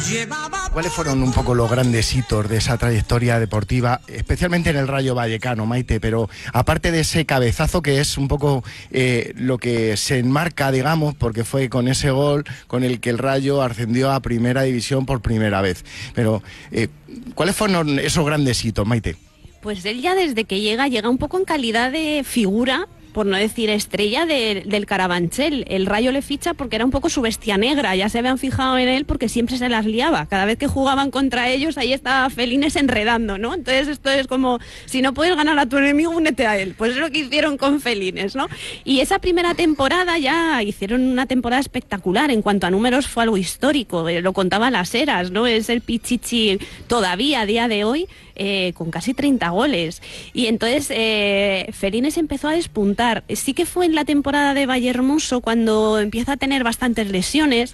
¿Cuáles fueron un poco los grandes hitos de esa trayectoria deportiva, especialmente en el Rayo Vallecano, Maite? Pero aparte de ese cabezazo que es un poco lo que se enmarca, digamos, porque fue con ese gol con el que el Rayo ascendió a Primera División por primera vez. Pero, ¿cuáles fueron esos grandes hitos, Maite? Pues él ya desde que llega un poco en calidad de figura, por no decir estrella del Carabanchel. El Rayo le ficha porque era un poco su bestia negra, ya se habían fijado en él porque siempre se las liaba. Cada vez que jugaban contra ellos, ahí estaba Felines enredando, ¿no? Entonces esto es como, si no puedes ganar a tu enemigo, únete a él. Pues es lo que hicieron con Felines, ¿no? Y esa primera temporada ya hicieron una temporada espectacular. En cuanto a números fue algo histórico, lo contaba Las Heras, ¿no? Es el Pichichi todavía a día de hoy, con casi 30 goles. Y entonces Felines empezó a despuntar. Sí que fue en la temporada de Vallehermoso cuando empieza a tener bastantes lesiones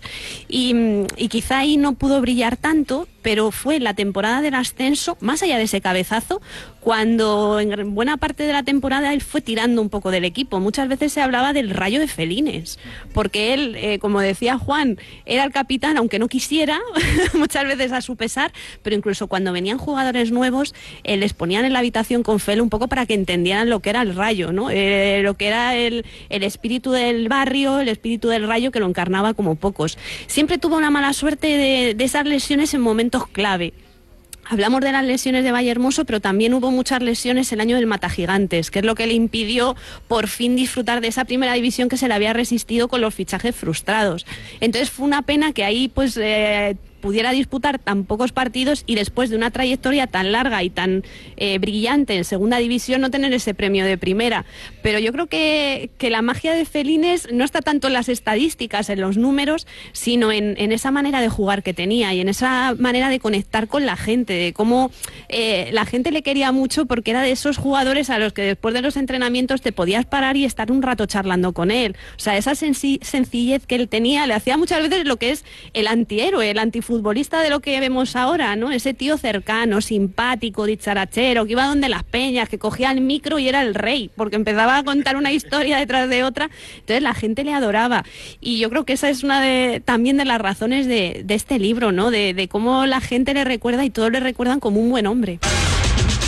y quizá ahí no pudo brillar tanto, pero fue en la temporada del ascenso, más allá de ese cabezazo, cuando en buena parte de la temporada él fue tirando un poco del equipo. Muchas veces se hablaba del Rayo de Felines, porque él, como decía Juan, era el capitán, aunque no quisiera, muchas veces a su pesar, pero incluso cuando venían jugadores nuevos, les ponían en la habitación con Fel un poco para que entendieran lo que era el Rayo, ¿no? Lo que era el espíritu del barrio, el espíritu del Rayo, que lo encarnaba como pocos. Siempre tuvo una mala suerte de esas lesiones en momentos clave. Hablamos de las lesiones de Vallehermoso, pero también hubo muchas lesiones el año del Matagigantes, que es lo que le impidió por fin disfrutar de esa primera división que se le había resistido con los fichajes frustrados. Entonces fue una pena que ahí pues pudiera disputar tan pocos partidos y después de una trayectoria tan larga y tan brillante en segunda división no tener ese premio de primera. Pero yo creo que la magia de Felines no está tanto en las estadísticas, en los números, sino en esa manera de jugar que tenía y en esa manera de conectar con la gente, de cómo la gente le quería mucho porque era de esos jugadores a los que después de los entrenamientos te podías parar y estar un rato charlando con él. O sea, esa sencillez que él tenía le hacía muchas veces lo que es el antihéroe, el antifutbolista de lo que vemos ahora, ¿no? Ese tío cercano, simpático, dicharachero, que iba donde las peñas, que cogía el micro y era el rey, porque empezaba a contar una historia detrás de otra. Entonces la gente le adoraba. Y yo creo que esa es una también de las razones de este libro, ¿no? De cómo la gente le recuerda y todos le recuerdan como un buen hombre.